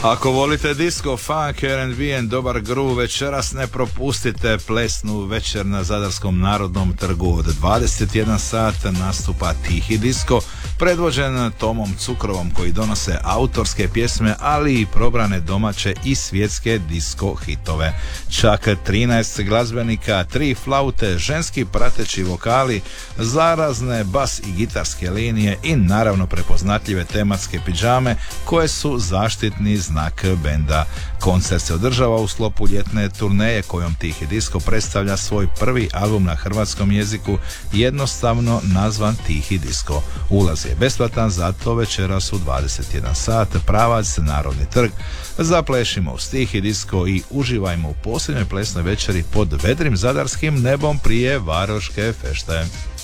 Ako volite disco, funk, R&B, dobar groove, večeras ne propustite plesnu večer na Zadarskom narodnom trgu. Od 21 sat nastupa Tihi disco, predvođen Tomom Cukrovom, koji donose autorske pjesme, ali i probrane domaće i svjetske disco hitove. Čak 13 glazbenika, 3 flaute, ženski prateći vokali, zarazne bas i gitarske linije i naravno prepoznatljive tematske pidžame koje su zaštitni znak benda. Koncert se održava u sklopu ljetne turneje kojom Tihi disco predstavlja svoj prvi album na hrvatskom jeziku, jednostavno nazvan Tihi disco. Ulaz je besplatan, zato večeras u 21 sat pravac Narodni trg. Zaplešimo uz Tihi disco i uživajmo u posljednjoj plesnoj večeri pod vedrim zadarskim nebom prije Varoške fešte.